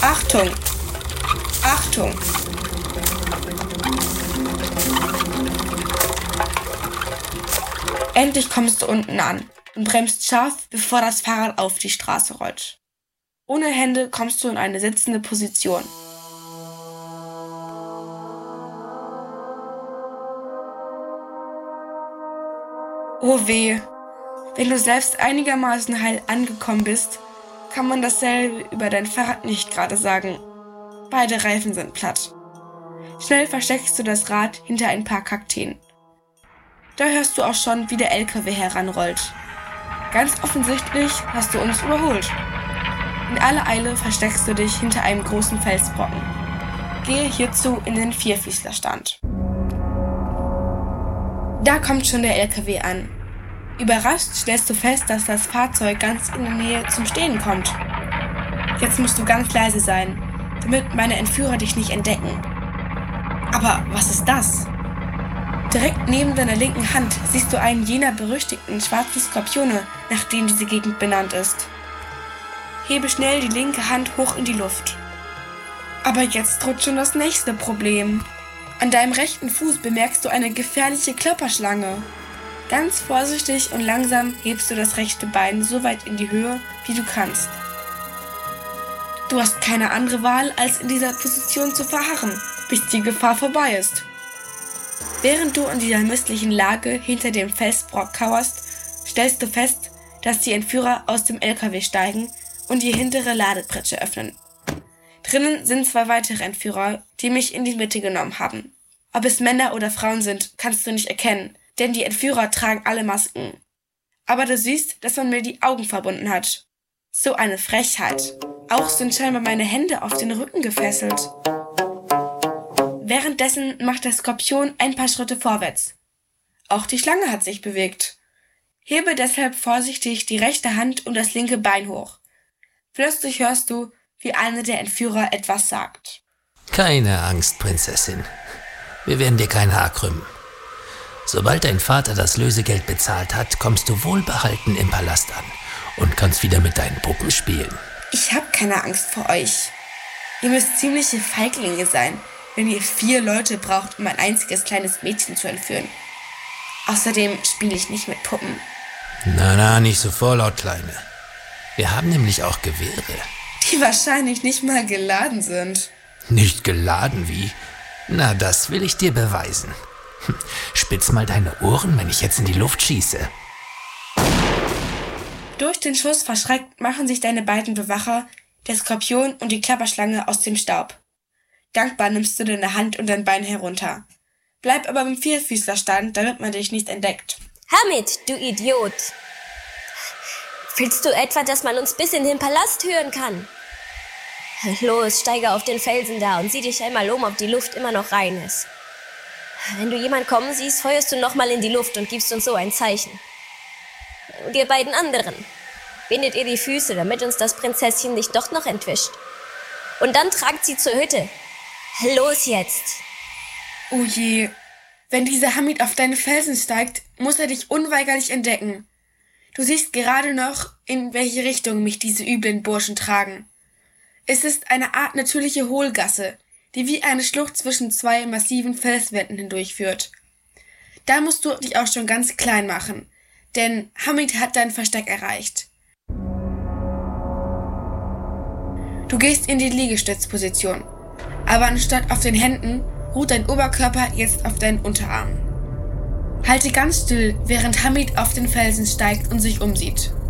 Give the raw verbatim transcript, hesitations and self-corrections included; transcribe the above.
Achtung! Achtung! Endlich kommst du unten an und bremst scharf, bevor das Fahrrad auf die Straße rollt. Ohne Hände kommst du in eine sitzende Position. Oh weh! Wenn du selbst einigermaßen heil angekommen bist, kann man dasselbe über dein Fahrrad nicht gerade sagen. Beide Reifen sind platt. Schnell versteckst du das Rad hinter ein paar Kakteen. Da hörst du auch schon, wie der L K W heranrollt. Ganz offensichtlich hast du uns überholt. In aller Eile versteckst du dich hinter einem großen Felsbrocken. Gehe hierzu in den Vierfüßlerstand. Da kommt schon der L K W an. Überrascht stellst du fest, dass das Fahrzeug ganz in der Nähe zum Stehen kommt. Jetzt musst du ganz leise sein, damit meine Entführer dich nicht entdecken. Aber was ist das? Direkt neben deiner linken Hand siehst du einen jener berüchtigten schwarzen Skorpione, nach denen diese Gegend benannt ist. Hebe schnell die linke Hand hoch in die Luft. Aber jetzt droht schon das nächste Problem. An deinem rechten Fuß bemerkst du eine gefährliche Klapperschlange. Ganz vorsichtig und langsam hebst du das rechte Bein so weit in die Höhe, wie du kannst. Du hast keine andere Wahl, als in dieser Position zu verharren, bis die Gefahr vorbei ist. Während du in dieser misslichen Lage hinter dem Felsbrock kauerst, stellst du fest, dass die Entführer aus dem L K W steigen und die hintere Ladepritsche öffnen. Drinnen sind zwei weitere Entführer, die mich in die Mitte genommen haben. Ob es Männer oder Frauen sind, kannst du nicht erkennen, denn die Entführer tragen alle Masken. Aber du siehst, dass man mir die Augen verbunden hat. So eine Frechheit. Auch sind scheinbar meine Hände auf den Rücken gefesselt. Währenddessen macht der Skorpion ein paar Schritte vorwärts. Auch die Schlange hat sich bewegt. Hebe deshalb vorsichtig die rechte Hand und das linke Bein hoch. Plötzlich hörst du, wie einer der Entführer etwas sagt. Keine Angst, Prinzessin. Wir werden dir kein Haar krümmen. Sobald dein Vater das Lösegeld bezahlt hat, kommst du wohlbehalten im Palast an und kannst wieder mit deinen Puppen spielen. Ich hab keine Angst vor euch. Ihr müsst ziemliche Feiglinge sein, wenn ihr vier Leute braucht, um ein einziges kleines Mädchen zu entführen. Außerdem spiele ich nicht mit Puppen. Na, na, nicht so vorlaut, Kleine. Wir haben nämlich auch Gewehre. Die wahrscheinlich nicht mal geladen sind. Nicht geladen wie? Na, das will ich dir beweisen. Spitz mal deine Ohren, wenn ich jetzt in die Luft schieße. Durch den Schuss verschreckt machen sich deine beiden Bewacher, der Skorpion und die Klapperschlange, aus dem Staub. Dankbar nimmst du deine Hand und dein Bein herunter. Bleib aber im Vierfüßlerstand, damit man dich nicht entdeckt. Hamid, du Idiot! Willst du etwa, dass man uns bis in den Palast hören kann? Los, steige auf den Felsen da und sieh dich einmal um, ob die Luft immer noch rein ist. Wenn du jemand kommen siehst, feuerst du nochmal in die Luft und gibst uns so ein Zeichen. Und ihr beiden anderen, bindet ihr die Füße, damit uns das Prinzesschen nicht doch noch entwischt. Und dann tragt sie zur Hütte. Los jetzt! Oh je, wenn dieser Hamid auf deine Felsen steigt, muss er dich unweigerlich entdecken. Du siehst gerade noch, in welche Richtung mich diese üblen Burschen tragen. Es ist eine Art natürliche Hohlgasse, die wie eine Schlucht zwischen zwei massiven Felswänden hindurchführt. Da musst du dich auch schon ganz klein machen, denn Hamid hat dein Versteck erreicht. Du gehst in die Liegestützposition, aber anstatt auf den Händen ruht dein Oberkörper jetzt auf deinen Unterarmen. Halte ganz still, während Hamid auf den Felsen steigt und sich umsieht.